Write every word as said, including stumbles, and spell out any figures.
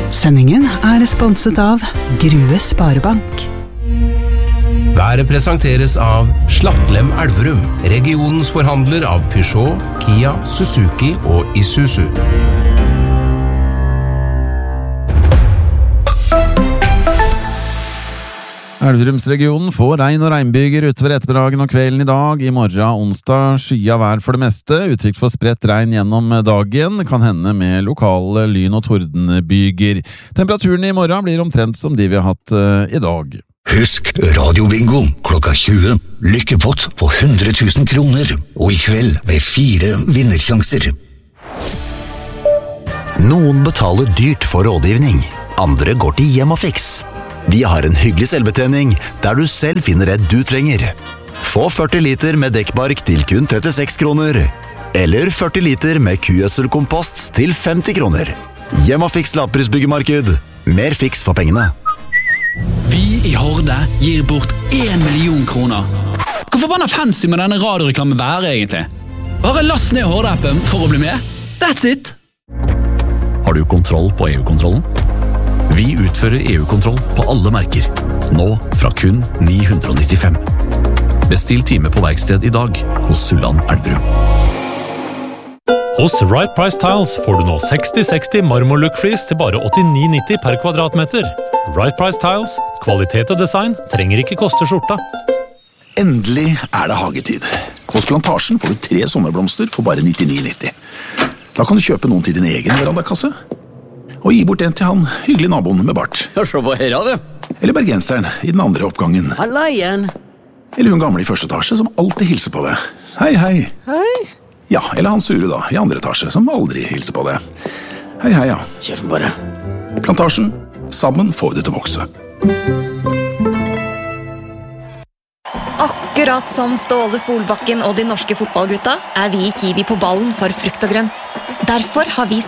Sendingen er sponset av Grue Sparebank. Været presenteres av Slattlem Elverum, regionens forhandler av Peugeot, Kia, Suzuki og Isuzu. Elverumsregionen får regn og regnbyger utover ettermiddagen og kvelden i dag. I morgen, onsdag, skya vær for det meste. Uttrykk for spredt regn gjennom dagen, kan hende med lokale lyn- og tordenbyger. Temperaturen i morgen blir omtrent som de vi har hatt uh, i dag. Husk Radio Bingo klokka tjue. Lykkepott på hundre tusen kroner. Og i kveld med fire vinnersjanser. Noen betaler dyrt for rådgivning. Andre går til Hjem og Fix. De har en hyggelig selvbetjening der du selv finner det du trenger. Få førti liter med dekkbark til kun trettiseks kroner. Eller førti liter med kugjødselkompost til femti kroner. Hjem og Fix lavprisbyggemarked. Mer fiks for pengene. Vi i Horde gir bort en million kroner. Hvor forbanna fancy med denne radioreklamen være egentlig? Bare last ned Horde-appen for å bli med. That's it! Har du kontroll på E U-kontrollen? Vi utfører E U-kontroll på alle merker. Nå fra kun ni hundre nittifem. Bestill time på verksted i dag hos Sulland Elverum. Hos Right Price Tiles får du nå seksti seksti marmorlook-flis til bare åttini nitti per kvadratmeter. Right Price Tiles, kvalitet og design trenger ikke koste skjorta. Endelig er det hagetid. Hos Plantasjen får du tre sommerblomster for bare nittini nitti. Da kan du kjøpe noen til din egen verandakasse. Og gi bort en til han hyggelig naboen med bart. Ja, se på her, du. Eller bergenseren i den andre oppgangen. Halla igjen. Eller hun gamle i første etasje som alltid hilser på deg. Hei, hei. Hei. Ja, eller han sure da, i andre etasje som aldri hilser på deg. Hei, hei, ja. Kjøfen bare. Plantasjen. Sammen får vi det til å vokse. Akkurat som Ståle Solbakken og de norske fotballgutta er vi i Kiwi på ballen for frukt og grønt. Derfor har vi